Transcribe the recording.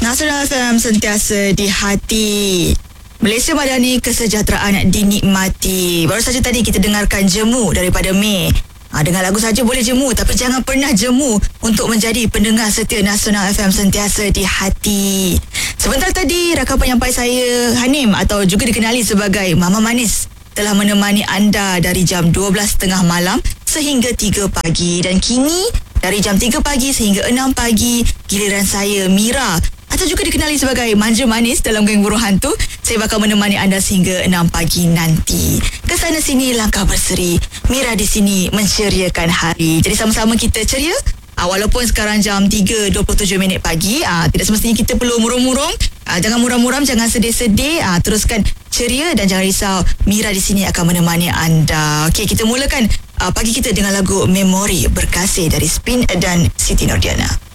Nasional FM sentiasa di hati. Malaysia Madani, kesejahteraan dinikmati. Baru saja tadi kita dengarkan Jemu daripada May. Dengar lagu saja boleh jemu, tapi jangan pernah jemu untuk menjadi pendengar setia Nasional FM sentiasa di hati. Sebentar tadi rakan penyampai saya Hanim, atau juga dikenali sebagai Mama Manis, telah menemani anda dari jam 12.30 malam sehingga 3 pagi. Dan kini dari jam 3 pagi sehingga 6 pagi, giliran saya Mira, atau juga dikenali sebagai Manja Manis dalam geng burung hantu. Saya bakal menemani anda sehingga 6 pagi nanti. Kesana sini langkah berseri, Mira di sini menceriakan hari. Jadi sama-sama kita ceria. Walaupun sekarang jam 3.27 pagi, tidak semestinya kita perlu murung-murung. Jangan muram-muram, jangan sedih-sedih. Teruskan ceria dan jangan risau. Mira di sini akan menemani anda. Okey, kita mulakan pagi kita dengan lagu Memori Berkasih dari Spin dan Siti Nordiana.